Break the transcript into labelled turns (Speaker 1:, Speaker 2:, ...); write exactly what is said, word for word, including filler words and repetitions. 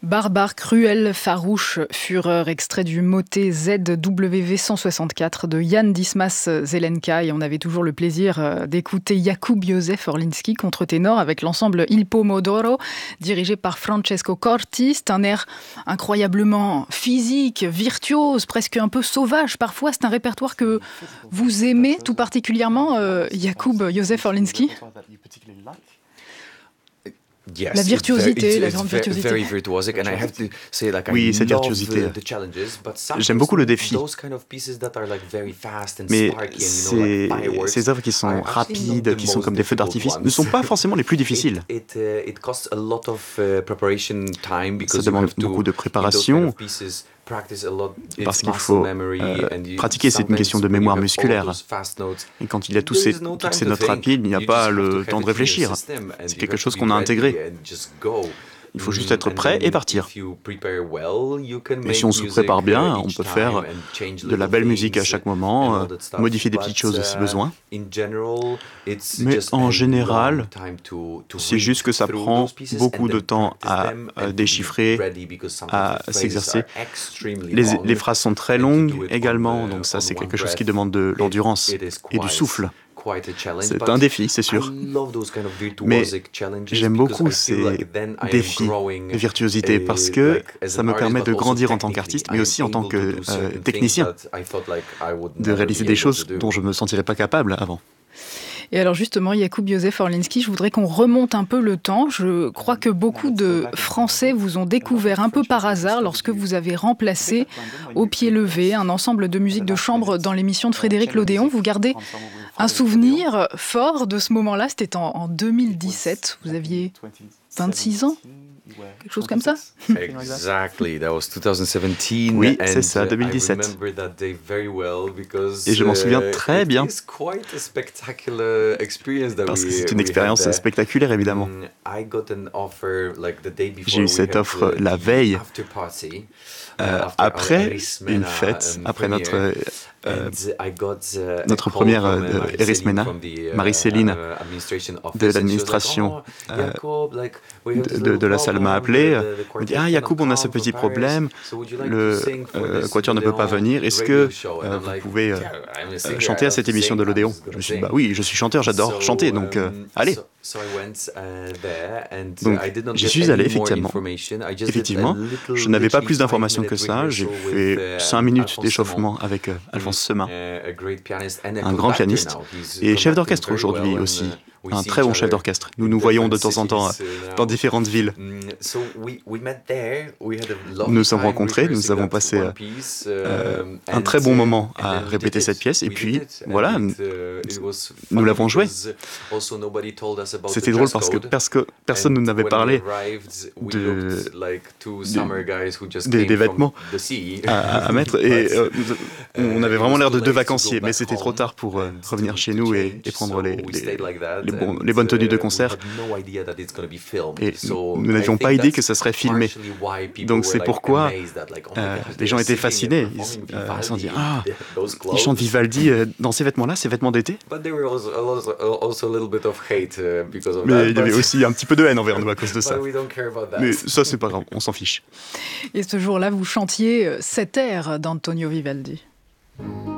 Speaker 1: Barbare, cruel, farouche, fureur, extrait du motet Z W V cent soixante-quatre de Jan Dismas Zelenka. Et on avait toujours le plaisir d'écouter Jakub Józef Orliński, contre-ténor, avec l'ensemble Il Pomodoro, dirigé par Francesco Corti. C'est un air incroyablement physique, virtuose, presque un peu sauvage. Parfois, c'est un répertoire que vous aimez tout particulièrement, euh, Jakub Józef Orliński.
Speaker 2: Yes,
Speaker 1: la virtuosité,
Speaker 2: it's,
Speaker 1: la
Speaker 2: it's
Speaker 1: grande
Speaker 2: very,
Speaker 1: virtuosité.
Speaker 2: very virtuosic, and I have to say, like,
Speaker 3: Oui,
Speaker 2: I
Speaker 3: cette
Speaker 2: love
Speaker 3: virtuosité.
Speaker 2: the, the challenges, but
Speaker 3: J'aime beaucoup le défi.
Speaker 2: those kind of pieces that are like very fast and
Speaker 3: Mais
Speaker 2: sparky and, you know, like
Speaker 3: ces,
Speaker 2: fireworks
Speaker 3: ces œuvres qui sont
Speaker 2: are actually not
Speaker 3: rapides,
Speaker 2: the
Speaker 3: qui sont
Speaker 2: most
Speaker 3: comme des feux
Speaker 2: difficult
Speaker 3: d'artifice,
Speaker 2: ones.
Speaker 3: ne sont pas forcément les plus difficiles.
Speaker 2: It, it, uh, it costs a lot of uh, preparation time because
Speaker 3: Ça demande
Speaker 2: you have to,
Speaker 3: beaucoup de
Speaker 2: in those
Speaker 3: préparation,
Speaker 2: kind of pieces, practice a lot,
Speaker 3: parce
Speaker 2: it's
Speaker 3: qu'il
Speaker 2: muscle
Speaker 3: faut
Speaker 2: memory,
Speaker 3: euh,
Speaker 2: and you-
Speaker 3: pratiquer, c'est une
Speaker 2: sometimes
Speaker 3: question de
Speaker 2: when you
Speaker 3: mémoire
Speaker 2: have all
Speaker 3: musculaire.
Speaker 2: those fast notes,
Speaker 3: Et quand il y a tous ces,
Speaker 2: there is no
Speaker 3: toutes
Speaker 2: time
Speaker 3: ces
Speaker 2: to
Speaker 3: notes
Speaker 2: think.
Speaker 3: rapides, il n'y a
Speaker 2: You
Speaker 3: pas
Speaker 2: just have to
Speaker 3: le
Speaker 2: have
Speaker 3: temps de
Speaker 2: it in your
Speaker 3: réfléchir.
Speaker 2: system, and
Speaker 3: C'est
Speaker 2: you
Speaker 3: quelque
Speaker 2: have to
Speaker 3: chose
Speaker 2: be
Speaker 3: qu'on a
Speaker 2: ready
Speaker 3: intégré.
Speaker 2: and just go.
Speaker 3: Il faut juste
Speaker 2: Mm,
Speaker 3: être
Speaker 2: and
Speaker 3: prêt
Speaker 2: then
Speaker 3: et partir.
Speaker 2: if you prepare well, you can
Speaker 3: Et
Speaker 2: make
Speaker 3: si on se
Speaker 2: music,
Speaker 3: prépare bien,
Speaker 2: uh,
Speaker 3: on
Speaker 2: each
Speaker 3: peut
Speaker 2: time
Speaker 3: faire
Speaker 2: and change
Speaker 3: de la
Speaker 2: little
Speaker 3: belle musique à
Speaker 2: things
Speaker 3: chaque
Speaker 2: and
Speaker 3: moment,
Speaker 2: all
Speaker 3: euh,
Speaker 2: that stuff.
Speaker 3: modifier des
Speaker 2: But,
Speaker 3: petites choses si
Speaker 2: uh,
Speaker 3: besoin.
Speaker 2: in general, it's
Speaker 3: Mais
Speaker 2: just
Speaker 3: en
Speaker 2: a
Speaker 3: général,
Speaker 2: long time to- to
Speaker 3: c'est
Speaker 2: read
Speaker 3: juste que ça
Speaker 2: through
Speaker 3: prend
Speaker 2: those pieces
Speaker 3: beaucoup
Speaker 2: and
Speaker 3: de
Speaker 2: then
Speaker 3: temps
Speaker 2: practice
Speaker 3: à,
Speaker 2: them
Speaker 3: à
Speaker 2: and to be
Speaker 3: déchiffrer,
Speaker 2: ready, because sometimes
Speaker 3: à
Speaker 2: the phrases
Speaker 3: s'exercer.
Speaker 2: are extremely
Speaker 3: Les,
Speaker 2: long,
Speaker 3: les phrases sont très
Speaker 2: and to
Speaker 3: longues
Speaker 2: do it on
Speaker 3: également,
Speaker 2: the-
Speaker 3: donc ça
Speaker 2: on
Speaker 3: c'est
Speaker 2: one
Speaker 3: quelque chose
Speaker 2: breath,
Speaker 3: qui demande de
Speaker 2: it-
Speaker 3: l'endurance
Speaker 2: it is
Speaker 3: et du
Speaker 2: quite-
Speaker 3: souffle.
Speaker 2: quite a challenge,
Speaker 3: C'est
Speaker 2: but
Speaker 3: un défi, c'est sûr.
Speaker 2: I love those kind of
Speaker 3: Mais
Speaker 2: virtuosic challenges
Speaker 3: j'aime
Speaker 2: because
Speaker 3: beaucoup
Speaker 2: I feel
Speaker 3: ces
Speaker 2: like then I am
Speaker 3: défis
Speaker 2: growing,
Speaker 3: de virtuosité
Speaker 2: uh,
Speaker 3: parce que
Speaker 2: like as
Speaker 3: ça
Speaker 2: an
Speaker 3: me
Speaker 2: artist,
Speaker 3: permet
Speaker 2: but
Speaker 3: de
Speaker 2: also
Speaker 3: grandir en tant
Speaker 2: technically.
Speaker 3: qu'artiste,
Speaker 2: I
Speaker 3: mais
Speaker 2: am
Speaker 3: aussi en tant
Speaker 2: able
Speaker 3: que
Speaker 2: to do
Speaker 3: euh,
Speaker 2: certain things
Speaker 3: technicien,
Speaker 2: that I thought like I would
Speaker 3: de
Speaker 2: never
Speaker 3: réaliser
Speaker 2: be
Speaker 3: des
Speaker 2: able
Speaker 3: choses
Speaker 2: to do.
Speaker 3: dont je ne me sentirais pas capable avant.
Speaker 1: Et alors justement, Jakub Józef Orliński, je voudrais qu'on remonte un peu le temps. Je crois que beaucoup de Français vous ont découvert un peu par hasard lorsque vous avez remplacé au pied levé un ensemble de musique de chambre dans l'émission de Frédéric Lodéon. Vous gardez un souvenir fort de ce moment-là, c'était en, en deux mille dix-sept. Vous aviez vingt-six ans, quelque chose comme ça.
Speaker 2: Exactly, that was twenty seventeen.
Speaker 3: Oui, c'est ça,
Speaker 2: and, uh,
Speaker 3: deux mille dix-sept.
Speaker 2: I remember that day very well because,
Speaker 3: Et je m'en souviens
Speaker 2: uh,
Speaker 3: très
Speaker 2: it
Speaker 3: bien.
Speaker 2: is quite a spectacular experience that
Speaker 3: Parce que
Speaker 2: we-
Speaker 3: c'est une
Speaker 2: we
Speaker 3: expérience
Speaker 2: had there.
Speaker 3: spectaculaire, évidemment.
Speaker 2: Mm, I got an offer, like, the day before.
Speaker 3: J'ai eu
Speaker 2: We
Speaker 3: cette
Speaker 2: had
Speaker 3: offre
Speaker 2: the-
Speaker 3: la
Speaker 2: the
Speaker 3: veille,
Speaker 2: after party, uh,
Speaker 3: Euh,
Speaker 2: after our
Speaker 3: après
Speaker 2: Erismena,
Speaker 3: une fête,
Speaker 2: um,
Speaker 3: après notre,
Speaker 2: premiere.
Speaker 3: euh,
Speaker 2: And I got, uh, a
Speaker 3: notre
Speaker 2: call
Speaker 3: première
Speaker 2: from,
Speaker 3: euh,
Speaker 2: uh,
Speaker 3: de
Speaker 2: Marie-Céline
Speaker 3: Erismena,
Speaker 2: from the, uh,
Speaker 3: Marie-Céline
Speaker 2: uh, administration office,
Speaker 3: de
Speaker 2: and she was
Speaker 3: l'administration
Speaker 2: like, oh, Jacob, like, we have
Speaker 3: de,
Speaker 2: this
Speaker 3: de-
Speaker 2: little
Speaker 3: de la salle m'a
Speaker 2: problem,
Speaker 3: appelé,
Speaker 2: the- the
Speaker 3: me
Speaker 2: quartet
Speaker 3: dit « Ah,
Speaker 2: cannot
Speaker 3: Jacob, on a ce
Speaker 2: come
Speaker 3: petit
Speaker 2: from Paris,
Speaker 3: problème,
Speaker 2: so would you like
Speaker 3: le
Speaker 2: to sing for
Speaker 3: euh,
Speaker 2: this
Speaker 3: Quatuor ne peut pas
Speaker 2: Lodéon
Speaker 3: venir, est-ce
Speaker 2: radio
Speaker 3: que
Speaker 2: show? And
Speaker 3: euh,
Speaker 2: I'm
Speaker 3: vous
Speaker 2: like,
Speaker 3: pouvez euh,
Speaker 2: yeah, I'm a
Speaker 3: euh,
Speaker 2: singer,
Speaker 3: chanter à
Speaker 2: I
Speaker 3: cette
Speaker 2: have to
Speaker 3: émission
Speaker 2: sing,
Speaker 3: de
Speaker 2: I'm
Speaker 3: l'Odéon ?»
Speaker 2: just gonna
Speaker 3: Je me suis dit «
Speaker 2: sing.
Speaker 3: Bah oui, je suis chanteur, j'adore
Speaker 2: So,
Speaker 3: chanter, donc euh,
Speaker 2: um,
Speaker 3: allez !»
Speaker 2: so- so I went, uh, there, and, uh,
Speaker 3: Donc,
Speaker 2: I did not
Speaker 3: j'y
Speaker 2: get
Speaker 3: suis
Speaker 2: any
Speaker 3: allé,
Speaker 2: more
Speaker 3: effectivement.
Speaker 2: information. I just did a
Speaker 3: Effectivement,
Speaker 2: little,
Speaker 3: je n'avais pas
Speaker 2: literally
Speaker 3: plus d'informations
Speaker 2: five
Speaker 3: que
Speaker 2: minute
Speaker 3: ça. J'ai
Speaker 2: rehearsal
Speaker 3: fait
Speaker 2: with, uh,
Speaker 3: cinq minutes
Speaker 2: Alphonse
Speaker 3: d'échauffement avec euh, Alphonse Semin,
Speaker 2: uh, a great pianist and a
Speaker 3: un grand
Speaker 2: conductor
Speaker 3: pianiste
Speaker 2: now. He's
Speaker 3: et chef d'orchestre
Speaker 2: conducting very
Speaker 3: aujourd'hui
Speaker 2: well,
Speaker 3: aussi,
Speaker 2: and, uh, we
Speaker 3: un
Speaker 2: see
Speaker 3: très
Speaker 2: each
Speaker 3: bon chef
Speaker 2: other
Speaker 3: d'orchestre. Nous
Speaker 2: in
Speaker 3: nous voyons de
Speaker 2: different
Speaker 3: temps en temps
Speaker 2: cities, uh, now.
Speaker 3: dans différentes villes.
Speaker 2: Mm, so we, we met there. We had a lovely
Speaker 3: Nous nous sommes
Speaker 2: time
Speaker 3: rencontrés, nous
Speaker 2: rehearsing
Speaker 3: avons
Speaker 2: that
Speaker 3: passé
Speaker 2: one
Speaker 3: euh,
Speaker 2: piece,
Speaker 3: euh,
Speaker 2: um,
Speaker 3: un
Speaker 2: and,
Speaker 3: très bon
Speaker 2: uh,
Speaker 3: moment
Speaker 2: and
Speaker 3: à
Speaker 2: then we
Speaker 3: répéter
Speaker 2: did
Speaker 3: cette
Speaker 2: it.
Speaker 3: pièce. Et
Speaker 2: We
Speaker 3: puis,
Speaker 2: did it, and
Speaker 3: voilà,
Speaker 2: it, uh, it was
Speaker 3: nous
Speaker 2: funny
Speaker 3: l'avons joué.
Speaker 2: because also nobody told us about
Speaker 3: C'était
Speaker 2: the
Speaker 3: drôle
Speaker 2: dress
Speaker 3: parce que
Speaker 2: code.
Speaker 3: pers- que personne ne
Speaker 2: And
Speaker 3: nous avait
Speaker 2: when
Speaker 3: parlé
Speaker 2: we arrived, we
Speaker 3: de-
Speaker 2: looked like two summer guys who just
Speaker 3: des-
Speaker 2: came
Speaker 3: des
Speaker 2: from
Speaker 3: vêtements
Speaker 2: the sea.
Speaker 3: à, à mettre. Et
Speaker 2: But,
Speaker 3: euh, nous- on avait
Speaker 2: uh,
Speaker 3: vraiment
Speaker 2: it
Speaker 3: l'air
Speaker 2: was
Speaker 3: de
Speaker 2: too
Speaker 3: deux
Speaker 2: late to go
Speaker 3: vacanciers, mais
Speaker 2: back
Speaker 3: c'était trop
Speaker 2: home
Speaker 3: tard pour euh,
Speaker 2: and
Speaker 3: revenir
Speaker 2: to-
Speaker 3: chez
Speaker 2: to
Speaker 3: nous et,
Speaker 2: change.
Speaker 3: et prendre
Speaker 2: So
Speaker 3: les,
Speaker 2: we
Speaker 3: les,
Speaker 2: stayed like that,
Speaker 3: les bons-
Speaker 2: and,
Speaker 3: les bonnes tenues de
Speaker 2: uh, we
Speaker 3: concert.
Speaker 2: had no idea that it's gonna be filmed.
Speaker 3: Et
Speaker 2: So
Speaker 3: nous
Speaker 2: I
Speaker 3: n'avions
Speaker 2: think
Speaker 3: pas idée
Speaker 2: that's
Speaker 3: que ça serait filmé.
Speaker 2: partially why people
Speaker 3: Donc
Speaker 2: were,
Speaker 3: c'est
Speaker 2: like,
Speaker 3: pourquoi
Speaker 2: amazed that, like, oh my
Speaker 3: euh,
Speaker 2: God,
Speaker 3: les
Speaker 2: they're
Speaker 3: gens étaient
Speaker 2: singing and
Speaker 3: fascinés.
Speaker 2: performing
Speaker 3: Ils euh, se sont dit
Speaker 2: Vivaldi
Speaker 3: « Ah,
Speaker 2: in those
Speaker 3: ils chantent
Speaker 2: clothes.
Speaker 3: Vivaldi euh, dans ces vêtements-là, ces vêtements d'été ?»
Speaker 2: But there was also, also, also a little bit of hate uh, because of
Speaker 3: Mais
Speaker 2: that.
Speaker 3: il y avait
Speaker 2: but-
Speaker 3: aussi un petit peu de haine envers nous à cause de ça.
Speaker 2: But we don't care about that.
Speaker 3: Mais ça, c'est pas grave, on s'en fiche.
Speaker 1: Et ce jour-là, vous chantiez cet air d'Antonio Vivaldi.
Speaker 4: Thank